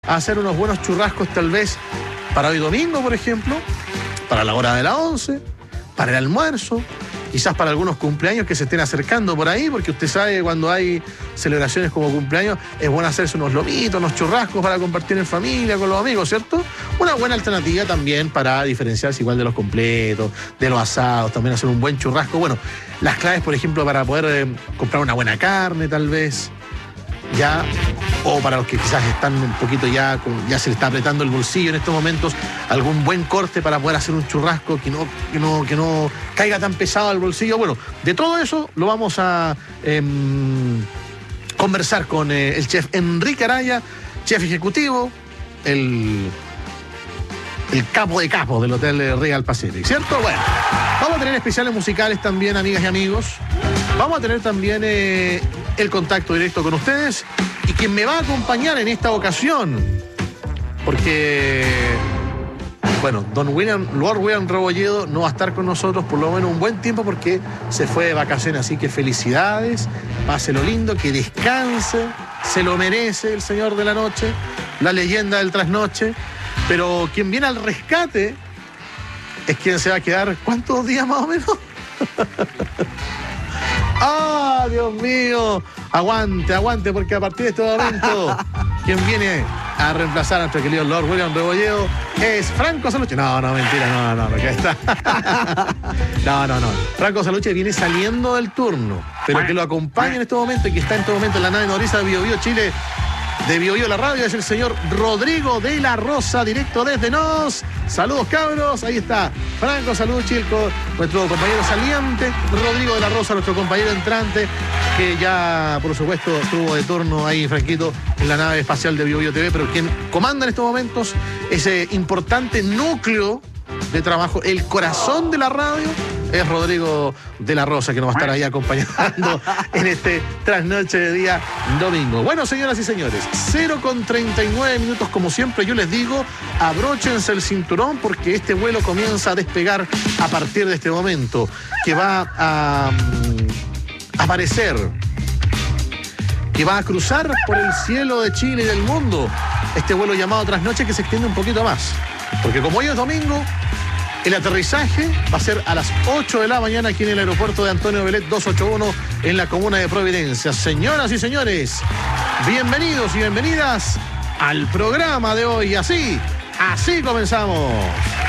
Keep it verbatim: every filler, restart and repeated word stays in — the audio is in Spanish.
a hacer unos buenos churrascos tal vez para hoy domingo, por ejemplo, para la hora de la once, para el almuerzo, quizás para algunos cumpleaños que se estén acercando por ahí, porque usted sabe cuando hay celebraciones como cumpleaños es bueno hacerse unos lomitos, unos churrascos para compartir en familia, con los amigos, ¿cierto? Una buena alternativa también para diferenciarse igual de los completos, de los asados, también hacer un buen churrasco. Bueno, las claves, por ejemplo, para poder eh, comprar una buena carne tal vez, ya, o para los que quizás están un poquito ya, ya se le está apretando el bolsillo en estos momentos, algún buen corte para poder hacer un churrasco que no, que no, que no caiga tan pesado al bolsillo. Bueno, de todo eso lo vamos a eh, conversar con eh, el chef Enrique Araya, chef ejecutivo, el, el capo de capos del Hotel Regal Pacific, ¿cierto? Bueno, vamos a tener especiales musicales también, amigas y amigos. Vamos a tener también eh, el contacto directo con ustedes y quien me va a acompañar en esta ocasión, porque, bueno, don William, Lord William Rebolledo no va a estar con nosotros por lo menos un buen tiempo porque se fue de vacaciones, así que felicidades, páselo lindo, que descanse, se lo merece el señor de la noche, la leyenda del trasnoche, pero quien viene al rescate es quien se va a quedar, ¿cuántos días más o menos? ¡Ah, Dios mío! Aguante, aguante, porque a partir de este momento, quien viene a reemplazar a nuestro querido Lord William Rebolledo es Franco Saluche. No, no, mentira, no, no, no, que está. No, no, no. Franco Saluche viene saliendo del turno, pero que lo acompaña en este momento y que está en este momento en la nave nodriza de Bio Bio Chile, de Bio Bio la radio, es el señor Rodrigo de la Rosa, directo desde Nos. Saludos, cabros. Ahí está Franco Salucci, nuestro compañero saliente, Rodrigo de la Rosa, nuestro compañero entrante, que ya, por supuesto, estuvo de turno ahí, Franquito, en la nave espacial de Bio Bio T V, pero quien comanda en estos momentos ese importante núcleo de trabajo, el corazón de la radio, es Rodrigo de la Rosa, que nos va a estar ahí acompañando en este trasnoche de día domingo. Bueno, señoras y señores, cero con treinta y nueve minutos, como siempre yo les digo, abróchense el cinturón porque este vuelo comienza a despegar a partir de este momento, que va a um, aparecer, que va a cruzar por el cielo de Chile y del mundo, este vuelo llamado Trasnoche, que se extiende un poquito más, porque como hoy es domingo, el aterrizaje va a ser a las ocho de la mañana aquí en el aeropuerto de Antonio Belet doscientos ochenta y uno en la comuna de Providencia. Señoras y señores, bienvenidos y bienvenidas al programa de hoy. Así, así comenzamos.